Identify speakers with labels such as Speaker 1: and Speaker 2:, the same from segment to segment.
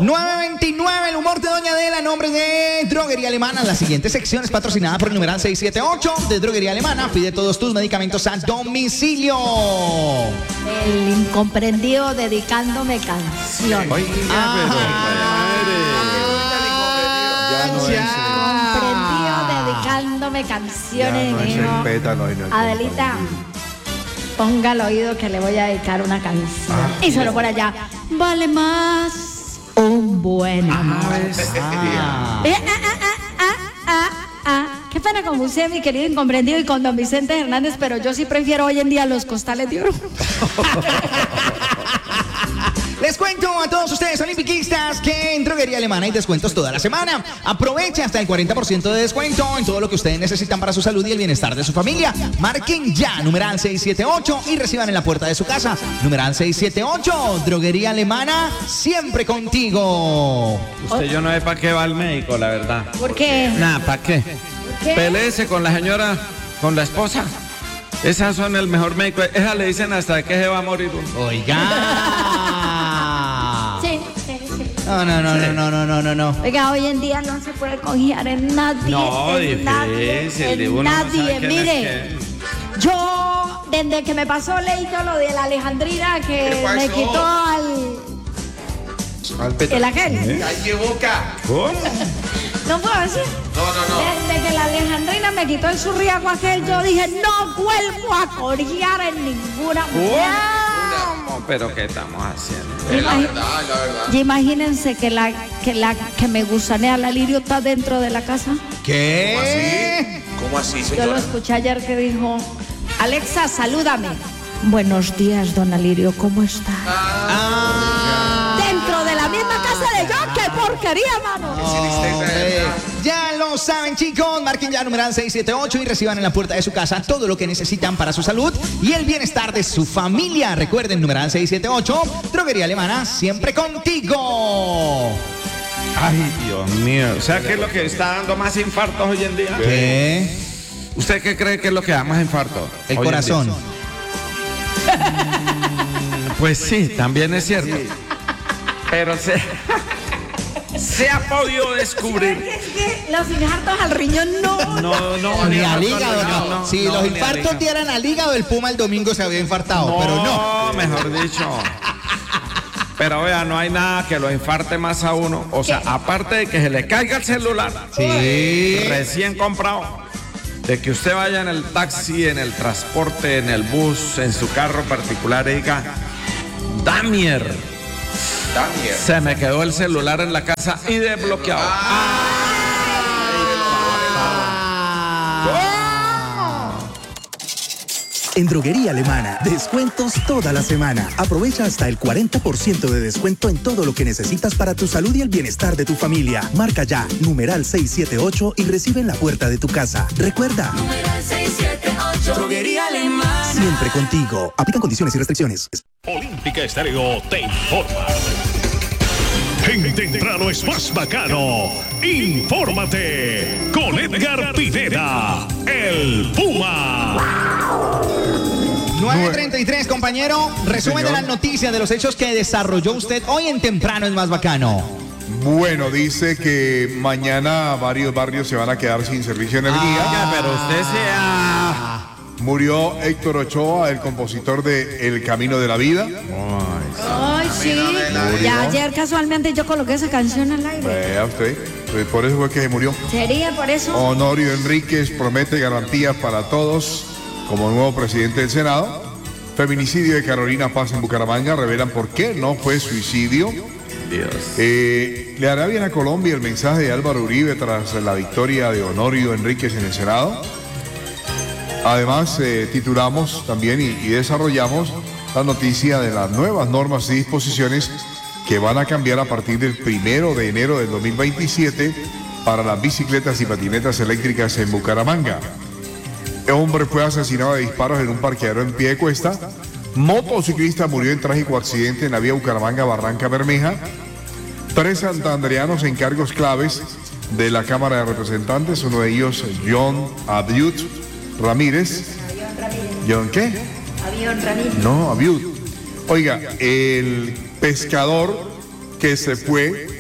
Speaker 1: 9:29, el humor de Doña Adela, nombre de Droguería Alemana. La siguiente sección es patrocinada por el numeral 678 de Droguería Alemana. Pide todos tus medicamentos a domicilio.
Speaker 2: El incomprendido dedicándome canciones. Incomprendido dedicándome canciones. Adelita, ponga al oído que le voy a dedicar una canción. Y solo por allá. Vale más un buen amor. Qué pena con usted, mi querido incomprendido, y con don Vicente Hernández, pero yo sí prefiero hoy en día los costales de oro.
Speaker 1: Les cuento a todos ustedes olimpiquistas que en Droguería Alemana hay descuentos toda la semana. Aprovecha hasta el 40% de descuento en todo lo que ustedes necesitan para su salud y el bienestar de su familia. Marquen ya, numeral 678, y reciban en la puerta de su casa. Numeral 678, Droguería Alemana, siempre contigo.
Speaker 3: Usted, yo no sé para qué va al médico, la verdad.
Speaker 2: ¿Por qué?
Speaker 3: Nada, ¿para qué? Peléese con la señora, con la esposa. Esas son el mejor médico. Esas le dicen hasta que se va a morir uno.
Speaker 1: Oiga.
Speaker 2: Sí.
Speaker 1: No.
Speaker 2: Oiga, hoy en día no se puede confiar en nadie.
Speaker 3: No,
Speaker 2: en nadie. Mire, yo desde que me pasó leído lo de la Alejandrina que me quitó el aquel.
Speaker 4: ¡Ay, qué boca!
Speaker 3: ¿Cómo?
Speaker 2: ¿No puedo decir?
Speaker 4: No.
Speaker 2: Desde que la Alejandrina me quitó el surriago aquel, yo dije, no vuelvo a corear en ninguna mujer.
Speaker 3: ¿Cómo? ¿Pero qué estamos haciendo?
Speaker 4: La verdad.
Speaker 2: Y imagínense que la que me gusanea la Lirio está dentro de la casa.
Speaker 1: ¿Qué?
Speaker 4: ¿Cómo así,
Speaker 2: Yo lo
Speaker 4: señora?
Speaker 2: escuché ayer que dijo, Alexa, salúdame. Buenos días, don Alirio, ¿cómo está? Dentro de la misma casa de yo, ¡qué porquería, mano!
Speaker 1: Ya lo saben, chicos, marquen ya numeral 678 y reciban en la puerta de su casa todo lo que necesitan para su salud y el bienestar de su familia. Recuerden, numeral 678, Droguería Alemana, siempre contigo.
Speaker 3: Ay, Dios mío. O sea, ¿qué es lo que está dando más infartos hoy en día?
Speaker 1: ¿Qué?
Speaker 3: ¿Usted qué cree que es lo que da más infarto?
Speaker 1: El
Speaker 3: hoy en
Speaker 1: corazón.
Speaker 3: día? Pues sí, también es cierto.
Speaker 4: Sí.
Speaker 3: Pero se ha podido descubrir.
Speaker 2: Es que los infartos al riñón no.
Speaker 3: No,
Speaker 1: Ni al hígado, no. Si los
Speaker 3: ni al
Speaker 1: infartos
Speaker 3: hígado.
Speaker 1: dieran al hígado, el Puma el domingo se había infartado, pero no.
Speaker 3: No, mejor dicho. Pero vea, no hay nada que lo infarte más a uno. O sea, aparte de que se le caiga el celular.
Speaker 1: Sí.
Speaker 3: Recién comprado. De que usted vaya en el taxi, en el transporte, en el bus, en su carro particular y diga, Damier, se me quedó el celular en la casa y desbloqueado.
Speaker 5: En Droguería Alemana, descuentos toda la semana. Aprovecha hasta el 40% de descuento en todo lo que necesitas para tu salud y el bienestar de tu familia. Marca ya, numeral 678 y recibe en la puerta de tu casa. Recuerda,
Speaker 6: Numeral 678. Droguería Alemana.
Speaker 5: siempre contigo. Aplican condiciones y restricciones.
Speaker 7: Olímpica Estéreo te informa. En temprano es más bacano. Infórmate con Edgar Pineda, el Puma.
Speaker 1: 9:33, compañero. Resumen de las noticias de los hechos que desarrolló usted hoy en Temprano es más bacano.
Speaker 8: Bueno, dice que mañana varios barrios se van a quedar sin servicio de energía.
Speaker 3: Oiga, pero usted sea...
Speaker 8: Murió Héctor Ochoa, el compositor de El Camino de la Vida.
Speaker 2: Ay, sí. Ya ayer casualmente yo coloqué esa canción al aire.
Speaker 8: Vea usted, pues por eso fue que se murió.
Speaker 2: ¿Sería por eso?
Speaker 8: Honorio Enríquez promete garantías para todos como nuevo presidente del Senado. Feminicidio de Carolina Paz en Bucaramanga, revelan por qué no fue suicidio.
Speaker 3: Dios.
Speaker 8: Le hará bien a Colombia el mensaje de Álvaro Uribe tras la victoria de Honorio Enríquez en el Senado. Además, titulamos también y desarrollamos la noticia de las nuevas normas y disposiciones que van a cambiar a partir del 1 de enero del 2027 para las bicicletas y patinetas eléctricas en Bucaramanga. El hombre fue asesinado a disparos en un parqueadero en Piedecuesta. Motociclista murió en trágico accidente en la vía Bucaramanga-Barranca Bermeja. 3 santandereanos en cargos claves de la Cámara de Representantes, uno de ellos John Abiud Ramírez. ¿John qué?
Speaker 2: Avión Ramírez.
Speaker 8: No, Abiud. Oiga, el pescador que se fue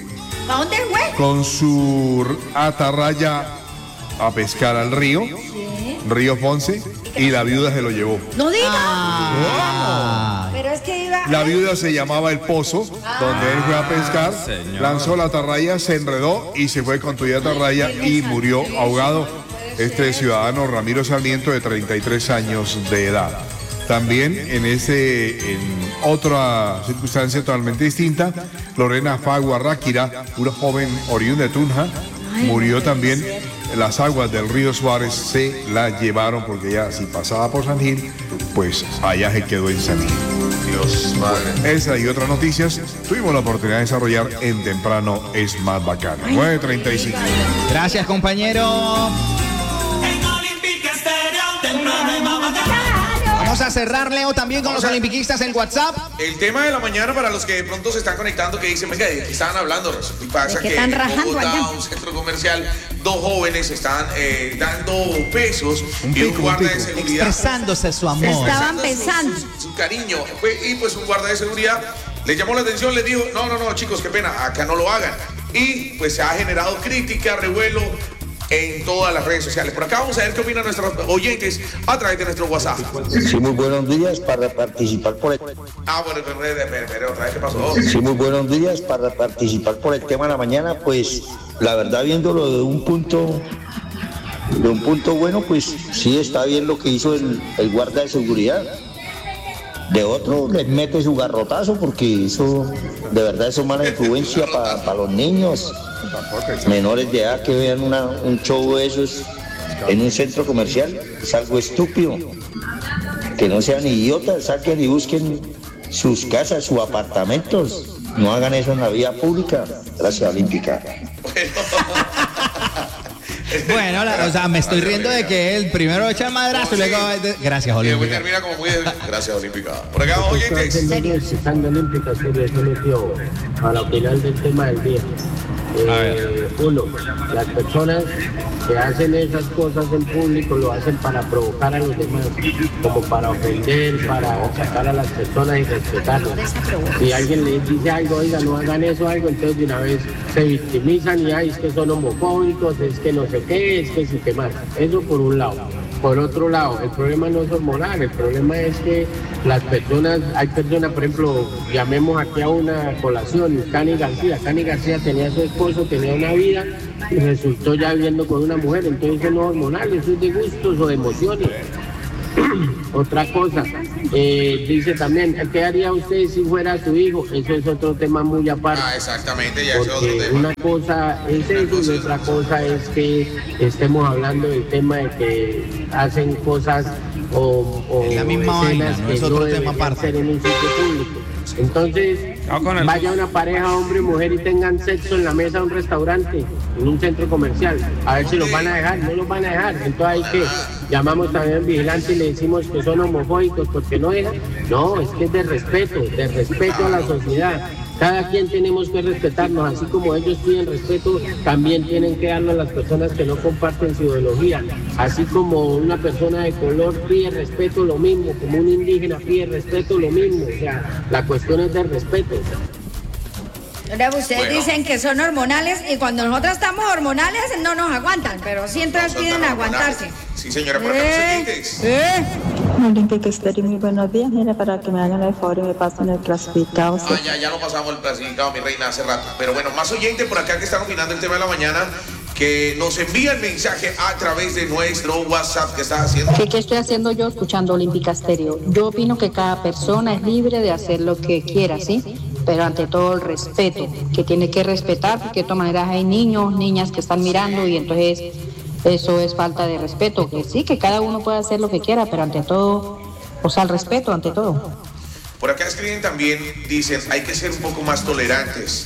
Speaker 2: ¿A dónde fue?
Speaker 8: Con su atarraya a pescar al río, Río Ponce, y la viuda se lo llevó.
Speaker 2: No diga. Pero es que iba.
Speaker 8: La viuda se llamaba El Pozo, donde él fue a pescar, lanzó la atarraya, se enredó y se fue con tu atarraya y murió ahogado. Este ciudadano Ramiro Sarmiento, de 33 años de edad. También en otra circunstancia totalmente distinta, Lorena Fagua Ráquira, una joven oriunda de Tunja, murió también. Las aguas del río Suárez se la llevaron porque ya si pasaba por San Gil, pues allá se quedó en San Gil. Dios madre. Esa y otras noticias tuvimos la oportunidad de desarrollar en Temprano es Más Bacano. 9:35.
Speaker 1: Gracias, compañero. Vamos a cerrar, Leo, también con los olimpiquistas en WhatsApp.
Speaker 4: El tema de la mañana para los que de pronto se están conectando, que dicen, venga, ¿de qué estaban hablando? Y pasa que en Bogotá, un centro comercial, dos jóvenes estaban dando pesos y un guarda de seguridad.
Speaker 1: Expresándose su amor.
Speaker 2: Estaban besando.
Speaker 4: Su cariño. Y pues un guarda de seguridad les llamó la atención, les dijo, no, chicos, qué pena, acá no lo hagan. Y pues se ha generado crítica, revuelo en todas las redes sociales. Por acá vamos a ver qué opinan nuestros oyentes a través de nuestro WhatsApp.
Speaker 9: Sí, muy buenos días para participar por el...
Speaker 4: Bueno, pero otra vez, ¿qué pasó?
Speaker 9: Sí, muy buenos días para participar por el tema de la mañana. Pues la verdad, viéndolo de un punto bueno, pues sí está bien lo que hizo el guarda de seguridad. De otro les mete su garrotazo porque eso, de verdad, eso es mala influencia para los niños menores de edad que vean un show de esos en un centro comercial. Es algo estúpido. Que no sean idiotas, saquen y busquen sus casas, sus apartamentos. No hagan eso en la vía pública. Gracias, Olímpica.
Speaker 1: Bueno, o sea, me estoy riendo de que él primero echa el madrazo y luego... Gracias, Olímpica.
Speaker 4: Y termina como muy... Gracias, Olímpica. Por acá, oyentes.
Speaker 10: Olímpica, para opinar del tema del día. Uno, las personas que hacen esas cosas en público lo hacen para provocar a los demás, como para ofender, para sacar a las personas y respetarlas. Si alguien les dice algo, oiga, no hagan eso, entonces de una vez se victimizan y es que son homofóbicos, es que no sé qué, es que sí que más. Eso por un lado. Por otro lado, el problema no es hormonal, el problema es que las personas, hay personas, por ejemplo, llamemos aquí a una colación, Cani García tenía a su esposo, tenía una vida y resultó ya viviendo con una mujer, entonces eso no es hormonal, eso es de gustos o de emociones. Otra cosa, dice también, ¿qué haría usted si fuera su hijo? Eso es otro tema muy aparte.
Speaker 4: Exactamente, ya es otro tema.
Speaker 10: Una cosa es eso y otra cosa es que estemos hablando del tema de que hacen cosas o
Speaker 1: la misma vaina,
Speaker 10: no es otro tema aparte. Ser en un sitio público. Entonces, vaya una pareja, hombre y mujer, y tengan sexo en la mesa de un restaurante, en un centro comercial. A ver si los van a dejar, no los van a dejar. Entonces hay que, llamamos también al vigilante y le decimos que son homofóbicos porque no dejan. No, es que es de respeto a la sociedad. Cada quien tenemos que respetarnos, así como ellos piden respeto, también tienen que darlo a las personas que no comparten su ideología. Así como una persona de color pide respeto, lo mismo, como un indígena pide respeto, lo mismo. O sea, la cuestión es de respeto.
Speaker 2: Ustedes dicen que son hormonales y cuando nosotros estamos hormonales no nos aguantan, pero siempre piden aguantarse.
Speaker 4: Sí, señora, por acá los
Speaker 11: Olímpica Estéreo, muy buenos días. Mira, para que me hagan el favor y me pasen el clasificado.
Speaker 4: Ya no pasamos el clasificado, mi reina, hace rato. Pero bueno, más oyentes por acá que están opinando el tema de la mañana, que nos envían mensaje a través de nuestro WhatsApp. ¿Qué estás haciendo?
Speaker 11: ¿Qué estoy haciendo yo escuchando Olímpica Estéreo? Yo opino que cada persona es libre de hacer lo que quiera, ¿sí? Pero ante todo el respeto, que tiene que respetar, porque de todas maneras hay niños, niñas que están mirando y entonces eso es falta de respeto. Que sí, que cada uno puede hacer lo que quiera, pero ante todo, o sea, el respeto ante todo.
Speaker 4: Por acá escriben también, dicen, hay que ser un poco más tolerantes.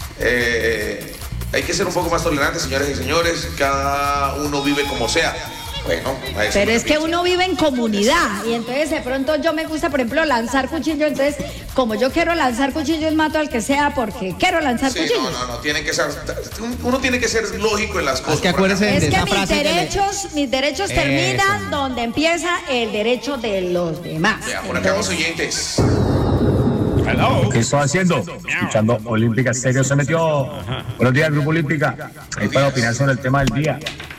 Speaker 4: Hay que ser un poco más tolerantes, señores y señores. Cada uno vive como sea. Bueno,
Speaker 2: pero es que uno vive en comunidad y entonces de pronto yo me gusta, por ejemplo, lanzar cuchillo, entonces como yo quiero lanzar cuchillos mato al que sea porque quiero lanzar cuchillos.
Speaker 4: No, tiene que ser, uno tiene que ser lógico en las cosas.
Speaker 1: Es que acuérdense de esa frase
Speaker 2: mis derechos terminan donde empieza el derecho de los demás.
Speaker 4: Ya, por acá los oyentes.
Speaker 12: ¿Qué estoy haciendo? Escuchando Olímpica Estéreo. Se metió. Buenos días, Grupo Olímpica. Ahí para opinar sobre el tema del día.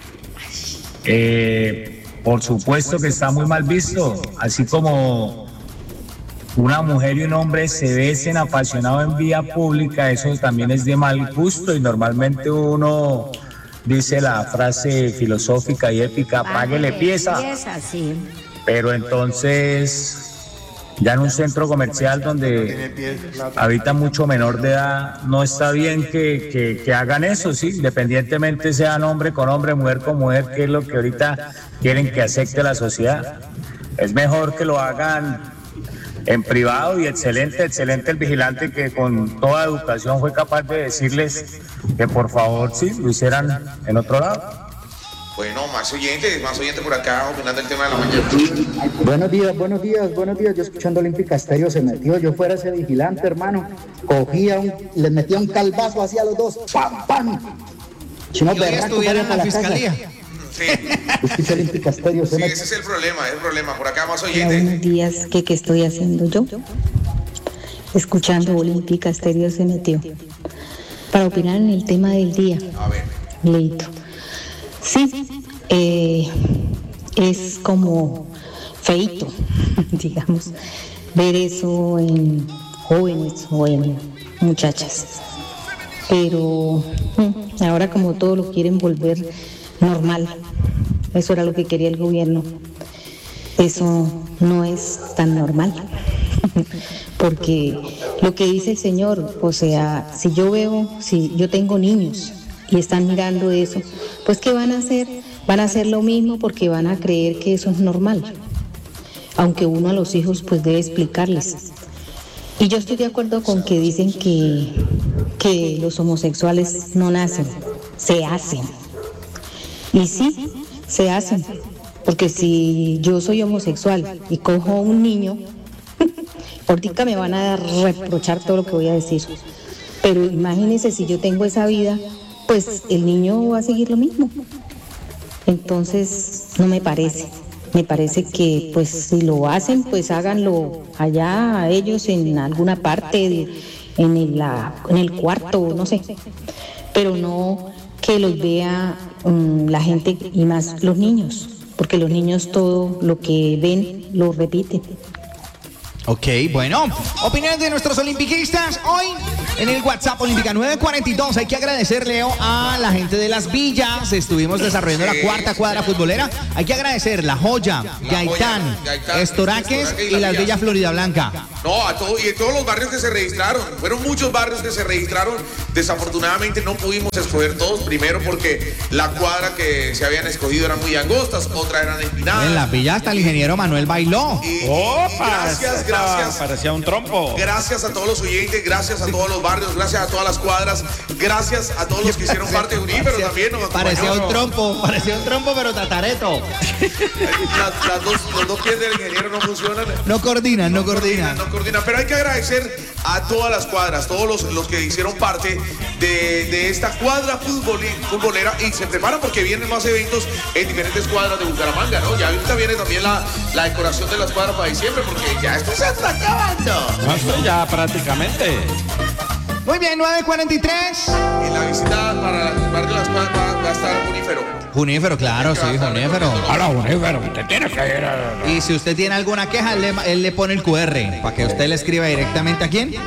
Speaker 12: Por supuesto que está muy mal visto. Así como una mujer y un hombre se besen apasionados en vía pública, eso también es de mal gusto. Y normalmente uno dice la frase filosófica y épica, páguele pieza.
Speaker 2: Sí.
Speaker 12: Pero entonces, ya en un centro comercial donde habita mucho menor de edad, no está bien que hagan eso, sí, independientemente sean hombre con hombre, mujer con mujer, que es lo que ahorita quieren que acepte la sociedad. Es mejor que lo hagan en privado, y excelente el vigilante que con toda educación fue capaz de decirles que por favor, sí, lo hicieran en otro lado.
Speaker 4: Bueno, más oyentes por acá opinando el tema de la mañana.
Speaker 13: Buenos días. Yo escuchando Olímpica Estéreo se metió. Yo fuera ese vigilante, hermano. Les metía un calvazo hacia los dos. ¡Pam, pam! Si no,
Speaker 1: hoy estuviera en la fiscalía.
Speaker 4: Sí.
Speaker 13: Escucha Olímpica Estéreo.
Speaker 4: Sí, ese es el problema. Por acá más oyentes.
Speaker 11: Buenos días, ¿qué estoy haciendo yo? Escuchando Olímpica Estéreo se metió. Para opinar en el tema del día.
Speaker 4: A ver.
Speaker 11: Leito. Sí, es como feíto, digamos, ver eso en jóvenes o en muchachas. Pero ahora como todo lo quieren volver normal, eso era lo que quería el gobierno. Eso no es tan normal, porque lo que dice el señor, o sea, si yo tengo niños y están mirando eso, pues ¿qué van a hacer? Van a hacer lo mismo porque van a creer que eso es normal, aunque uno a los hijos pues debe explicarles. Y yo estoy de acuerdo con que dicen que los homosexuales no nacen, se hacen. Y sí, se hacen, porque si yo soy homosexual y cojo a un niño, ahorita me van a reprochar todo lo que voy a decir, pero imagínense si yo tengo esa vida, pues el niño va a seguir lo mismo. Entonces no me parece que pues si lo hacen, pues háganlo allá ellos en alguna parte en el cuarto, no sé, pero no que los vea la gente y más los niños, porque los niños todo lo que ven lo repiten.
Speaker 1: Ok, bueno, opiniones de nuestros olimpiquistas hoy en el WhatsApp Olímpica 942. Hay que agradecer, Leo, a la gente de Las Villas. Estuvimos desarrollando la cuarta cuadra futbolera. Hay que agradecer La Joya, Gaitán, Estoraques y Las Villas Florida Blanca.
Speaker 4: No, a todos y en todos los barrios que se registraron. Fueron muchos barrios que se registraron. Desafortunadamente no pudimos escoger todos. Primero porque la cuadra que se habían escogido eran muy angostas, otras eran empinadas.
Speaker 1: En Las Villas hasta el ingeniero Manuel bailó.
Speaker 4: Gracias.
Speaker 3: Parecía un trompo.
Speaker 4: Gracias a todos los oyentes, gracias a todos los barrios, gracias a todas las cuadras, gracias a todos los que hicieron parte de Unífero también.
Speaker 1: Parecía un trompo, pero tatareto.
Speaker 4: Los dos pies del ingeniero no funcionan.
Speaker 1: No coordinan.
Speaker 4: Pero hay que agradecer a todas las cuadras, todos los que hicieron parte de esta cuadra futbolera, y se preparan porque vienen más eventos en diferentes cuadras de Bucaramanga, ¿no? Ya ahorita viene también la decoración de las cuadras para diciembre, porque ya esto se está acabando.
Speaker 3: No, esto ya prácticamente.
Speaker 1: Muy bien, 9:43.
Speaker 4: En la visita para el barrio de las cuadras va a estar
Speaker 1: Junífero, claro, sí, Junífero.
Speaker 12: Ahora, Junífero, usted tiene que ir a...
Speaker 1: Y si usted tiene alguna queja, él le pone el QR para que usted le escriba directamente a quién.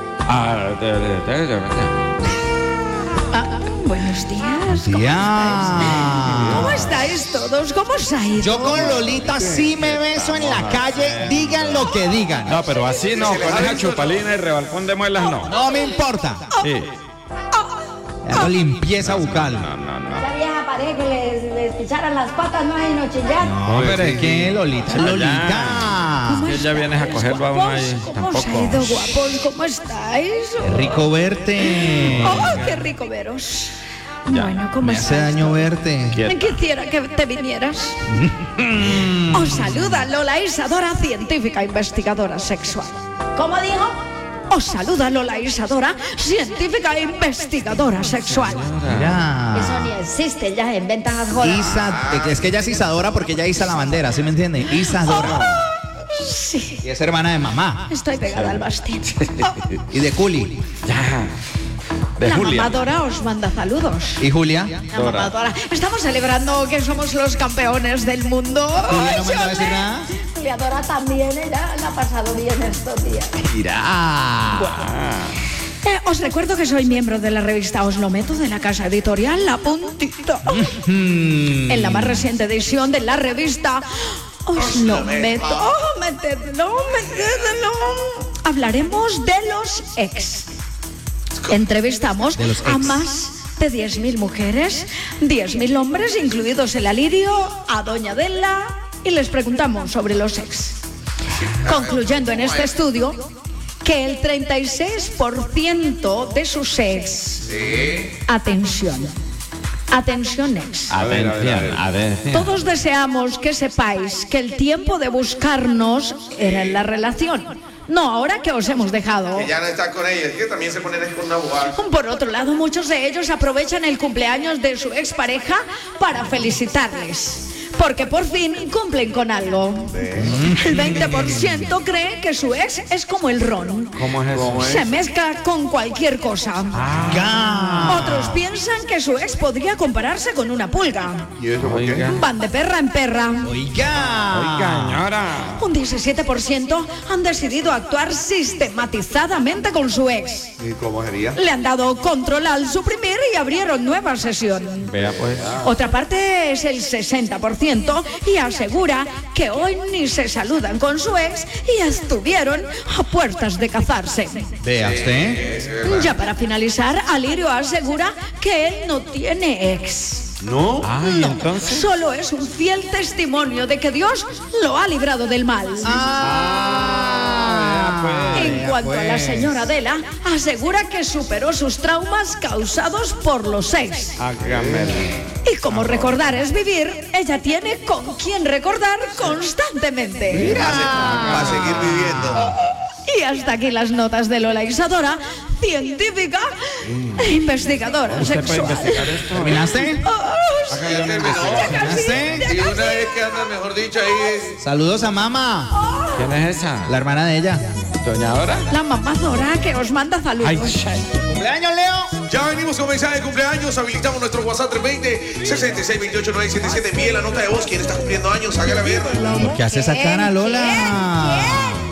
Speaker 2: Buenos días. ¿Cómo estáis todos? ¿Cómo os ha ido?
Speaker 1: Yo con Lolita sí me beso en la calle, digan lo que digan.
Speaker 3: No, pero así no, con esa chupalina y rebalcón de muelas no.
Speaker 1: No me importa.
Speaker 3: Sí.
Speaker 1: Hago limpieza bucal.
Speaker 2: La vieja pareja que les picharan las patas, no hay chillar.
Speaker 1: No, pero es que Lolita.
Speaker 3: Que ya vienes a cogerlo a uno ahí.
Speaker 2: ¿Cómo os ha ido, guapos? ¿Cómo estáis?
Speaker 1: Qué rico verte.
Speaker 2: ¡Oh, qué rico veros! Bueno, ¿cómo
Speaker 1: me hace daño verte.
Speaker 2: Quisiera que te vinieras. Os saluda Lola Isadora, científica investigadora sexual. ¿Cómo dijo? Os saluda Lola Isadora, científica e investigadora sexual.
Speaker 1: Mira.
Speaker 2: Eso ni existe, ya inventan las jodas.
Speaker 1: Es que ella es Isadora porque ella isa la bandera, ¿sí me entiende? Isadora.
Speaker 2: Sí.
Speaker 1: Y es hermana de mamá.
Speaker 2: Estoy pegada al bastín.
Speaker 1: Y de Culi.
Speaker 3: Ya. De
Speaker 2: La
Speaker 3: Julia.
Speaker 2: mamá Dora os manda saludos.
Speaker 1: ¿Y Julia?
Speaker 2: La mamá Dora. Estamos celebrando que somos los campeones del mundo.
Speaker 1: ¿Julia no mandó a decir nada?
Speaker 2: Julia Dora también, ella la ha pasado bien estos días.
Speaker 1: Mira.
Speaker 2: Os recuerdo que soy miembro de la revista Os lo meto de la casa editorial La Puntita. En la más reciente edición de la revista Os lo meto. Metedlo. Hablaremos de los ex. Entrevistamos a más de 10.000 mujeres, 10.000 hombres, incluidos el Alirio, a Doña Adela, y les preguntamos sobre los ex. Concluyendo en este estudio que el 36% de sus ex... Atención ex.
Speaker 3: Atención.
Speaker 2: Todos deseamos que sepáis que el tiempo de buscarnos era en la relación. No, ahora que os hemos dejado.
Speaker 4: Que ya no está con ella, es que también se ponen con una abogada.
Speaker 2: Por otro lado, muchos de ellos aprovechan el cumpleaños de su expareja para felicitarles. Porque por fin cumplen con algo. El 20% cree que su ex es como el ron.
Speaker 3: ¿Cómo es eso?
Speaker 2: Se mezcla con cualquier cosa. Otros piensan que su ex podría compararse con una pulga.
Speaker 8: ¿Y eso por qué?
Speaker 2: Van de perra en perra.
Speaker 1: Oiga,
Speaker 3: señora.
Speaker 2: Un 17% han decidido actuar sistematizadamente con su ex.
Speaker 8: ¿Y cómo sería?
Speaker 2: Le han dado control al suprimir y abrieron nueva sesión.
Speaker 3: Vea pues.
Speaker 2: Otra parte es el 60% y asegura que hoy ni se saludan con su ex y estuvieron a puertas de casarse.
Speaker 1: Vea usted.
Speaker 2: Ya para finalizar, Alirio asegura que él no tiene ex.
Speaker 8: ¿No?
Speaker 2: No, solo es un fiel testimonio de que Dios lo ha librado del mal. En cuanto a la señora Adela, asegura que superó sus traumas causados por los ex. Y como recordar es vivir, ella tiene con quien recordar constantemente.
Speaker 4: Va a seguir viviendo.
Speaker 2: Y hasta aquí las notas de Lola Isadora, científica e investigadora sexual.
Speaker 1: ¿Terminaste?
Speaker 4: Y una vez que anda, mejor dicho, ahí.
Speaker 1: Saludos a mamá.
Speaker 3: ¿Quién es esa?
Speaker 1: La hermana de ella.
Speaker 3: Doña Dora.
Speaker 2: La mamá Dora que os manda saludos.
Speaker 1: ¡Cumpleaños, Leo!
Speaker 4: Ya venimos con mensaje de cumpleaños. Habilitamos nuestro WhatsApp 320 66 28 977. Envíe la nota de voz. ¿Quién está cumpliendo años? Hágala ver.
Speaker 1: ¿Por qué hace esa cara, Lola?
Speaker 2: ¿Quién? ¿Quién? ¿Quién? ¿Quién? ¿Quién? ¿Quién? ¿Quién? ¿Quién? ¿Quién?